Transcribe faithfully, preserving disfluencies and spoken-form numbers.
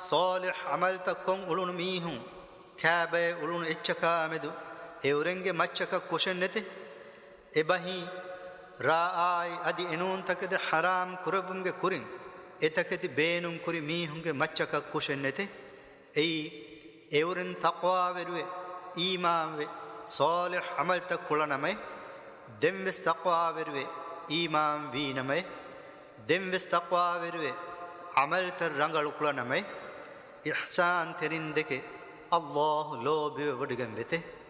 صالح عمل تكون أولون ميهم كابي أولون إتشكا مدو إورنجي مچكا كوشن نته إبهي رآي أدي إنون تكد حرام كرفمجي كورين إتكد بينون كوري ميهمجي مچكا كوشن نته أي إورن تقوى وروي إيمان وي صالح عمل تكولنمي دمس تقوى وروي إيمان وينمي دمس تقوى وروي عمل ترنغل كولنمي إحسان ترين دكي الله لو بي ودغم بته